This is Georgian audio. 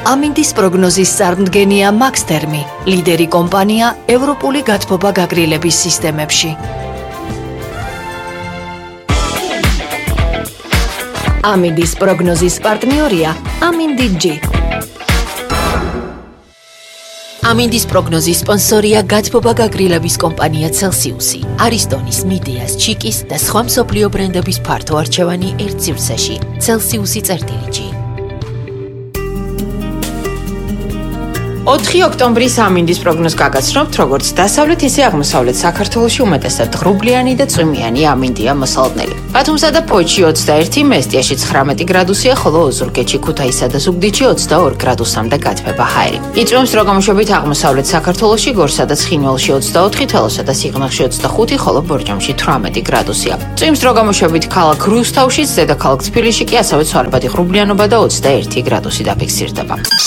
ამინდის პროგნოზის წარმდგენია მაქსთერმი, ლიდერი კომპანია ევროპული გათბობა გაგრილების სისტემებში. ამინდის პროგნოზის პარტნიორია ამინდი-G. ამინდის პროგნოზის სპონსორია გათბობა გაგრილების კომპანია Celsius-ი, არისტონის, მიდეას, ჩიკის და სხვა მსოფლიო ბრენდების ფართო არჩევანი ერთ სივრცეში. Celsius-G. 4 ოქტომბრის ამინდის პროგნოზს გაგაცნობთ, როგორც დასავლეთ, ისე აღმოსავლეთ საქართველოში უმეტესად ღრუბლიანი და წვიმიანი ამინდია მოსალოდნელი. ბათუმსა და ფოთში 21, მესტიაში 19 გრადუსია, ხოლო ოზურგეთში, ქუთაისსა და ზუგდიდში 22 გრადუსამდე გათბება ჰაერი. იწვევს დროგამოშვებით აღმოსავლეთ საქართველოში, გორსა და ცხინვალში 24, თელავსა და სიღნაღში 25, ხოლო ბორჯომში 18 გრადუსია. წვიმს დროგამოშვებით ქალაქ რუსთავშიც, ზედაქალაქ თბილისში კი ასევე ცვალებადი ღრუბლიანობა და 21 გრადუსი დაფიქსირდება.